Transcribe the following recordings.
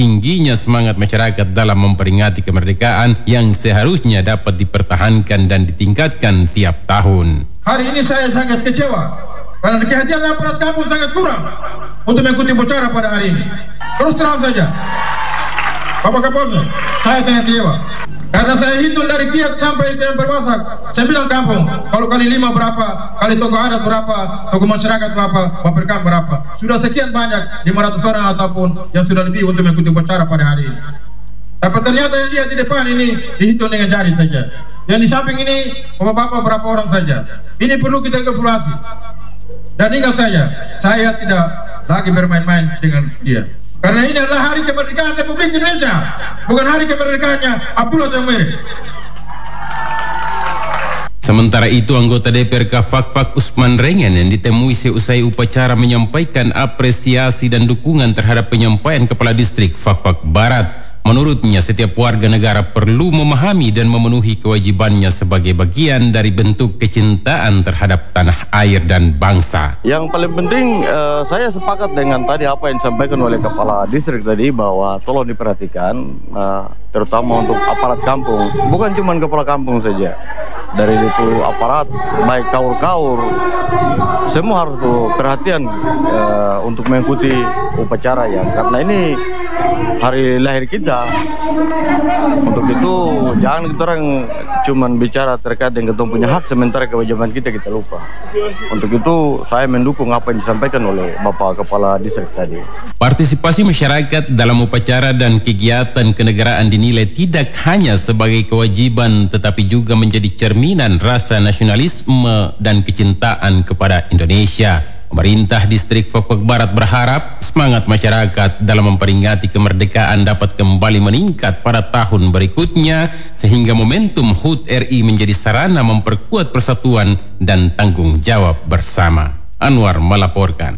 tingginya semangat masyarakat dalam memperingati kemerdekaan yang seharusnya dapat dipertahankan dan ditingkatkan tiap tahun. Hari ini saya sangat kecewa karena kehadiran aparat kampung sangat kurang untuk mengikuti upacara pada hari ini. Terus terang saja, Bapak Kapolri, saya sangat kecewa karena saya hitung dari Kiat sampai ke Berwasak. Saya bilang kampung, kalau kali 5 berapa, kali tokoh adat berapa, tokoh masyarakat berapa, Baperkam berapa. Sudah sekian banyak, 500 orang ataupun yang sudah lebih untuk mengikuti upacara pada hari ini. Tapi ternyata yang lihat di depan ini dihitung dengan jari saja. Yang di samping ini, bapak-bapak berapa orang saja. Ini perlu kita evaluasi. Dan ingat saja, saya tidak lagi bermain-main dengan dia. Karena ini adalah hari kemerdekaan Republik Indonesia, bukan hari kemerdekaannya Abdullah Jamil. Sementara itu, anggota DPRK Fakfak Usman Rengen yang ditemui seusai upacara menyampaikan apresiasi dan dukungan terhadap penyampaian Kepala Distrik Fakfak Barat. Menurutnya, setiap warga negara perlu memahami dan memenuhi kewajibannya sebagai bagian dari bentuk kecintaan terhadap tanah air dan bangsa. Yang paling penting, saya sepakat dengan tadi apa yang disampaikan oleh Kepala Distrik tadi, bahwa tolong diperhatikan, terutama untuk aparat kampung. Bukan cuma kepala kampung saja, dari itu aparat, baik kaur-kaur, semua harus perhatian untuk mengikuti upacara ya, karena ini hari lahir kita. Untuk itu jangan kita orang cuman bicara terkait dengan kita punya hak sementara kewajiban kita lupa. Untuk itu saya mendukung apa yang disampaikan oleh Bapak Kepala Distrik tadi. Partisipasi masyarakat dalam upacara dan kegiatan kenegaraan dinilai tidak hanya sebagai kewajiban tetapi juga menjadi cerminan rasa nasionalisme dan kecintaan kepada Indonesia. Pemerintah Distrik Fakfak Barat berharap semangat masyarakat dalam memperingati kemerdekaan dapat kembali meningkat pada tahun berikutnya sehingga momentum HUT RI menjadi sarana memperkuat persatuan dan tanggung jawab bersama. Anwar melaporkan.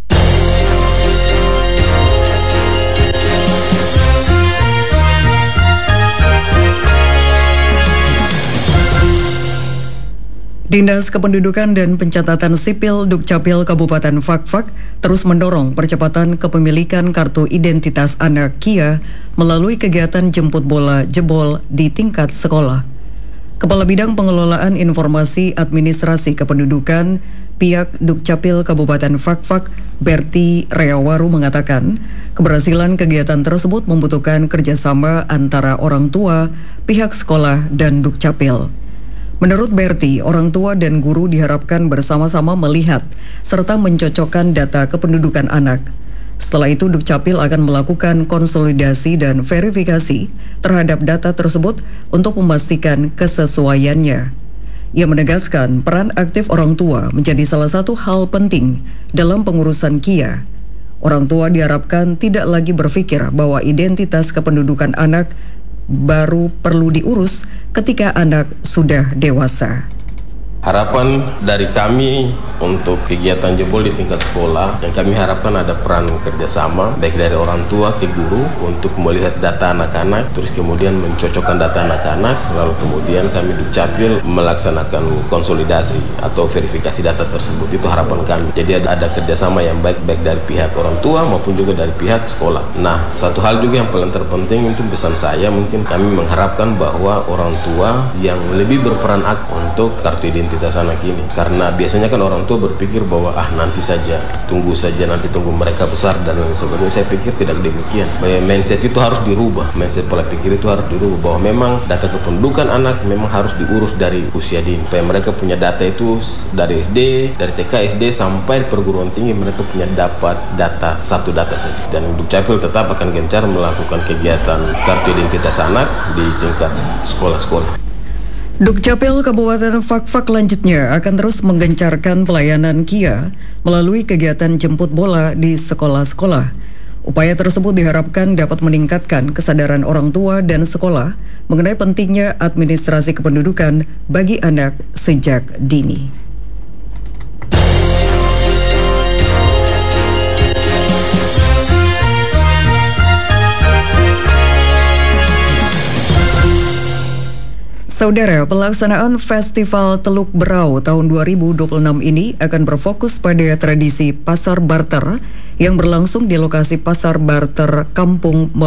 Dinas Kependudukan dan Pencatatan Sipil Dukcapil Kabupaten Fakfak terus mendorong percepatan kepemilikan kartu identitas anak KIA melalui kegiatan jemput bola jebol di tingkat sekolah. Kepala Bidang Pengelolaan Informasi Administrasi Kependudukan pihak Dukcapil Kabupaten Fakfak, Berti Reawaru mengatakan, keberhasilan kegiatan tersebut membutuhkan kerjasama antara orang tua, pihak sekolah, dan Dukcapil. Menurut Berti, orang tua dan guru diharapkan bersama-sama melihat serta mencocokkan data kependudukan anak. Setelah itu, Dukcapil akan melakukan konsolidasi dan verifikasi terhadap data tersebut untuk memastikan kesesuaiannya. Ia menegaskan peran aktif orang tua menjadi salah satu hal penting dalam pengurusan KIA. Orang tua diharapkan tidak lagi berpikir bahwa identitas kependudukan anak baru perlu diurus ketika anak sudah dewasa. Harapan dari kami untuk kegiatan jebol di tingkat sekolah, yang kami harapkan ada peran kerjasama baik dari orang tua ke guru untuk melihat data anak-anak, terus kemudian mencocokkan data anak-anak, lalu kemudian kami Dukcapil melaksanakan konsolidasi atau verifikasi data tersebut. Itu harapan kami. Jadi ada kerjasama yang baik dari pihak orang tua maupun juga dari pihak sekolah. Nah, satu hal juga yang paling terpenting itu pesan saya, mungkin kami mengharapkan bahwa orang tua yang lebih berperan aktif untuk kartu identitas anak ini, karena biasanya kan orang tua berpikir bahwa nanti saja, nanti tunggu mereka besar dan lain sebagainya. Saya pikir tidak demikian. Mindset itu harus dirubah, mindset pola pikir itu harus dirubah, bahwa memang data kependudukan anak memang harus diurus dari usia dini, supaya mereka punya data itu dari SD, dari TK, SD sampai perguruan tinggi, mereka punya dapat data satu data saja. Dan Dukcapil tetap akan gencar melakukan kegiatan kartu identitas anak di tingkat sekolah-sekolah. Dukcapil Kabupaten Fakfak selanjutnya akan terus menggencarkan pelayanan KIA melalui kegiatan jemput bola di sekolah-sekolah. Upaya tersebut diharapkan dapat meningkatkan kesadaran orang tua dan sekolah mengenai pentingnya administrasi kependudukan bagi anak sejak dini. Saudara, pelaksanaan Festival Teluk Berau tahun 2026 ini akan berfokus pada tradisi pasar barter yang berlangsung di lokasi pasar barter Kampung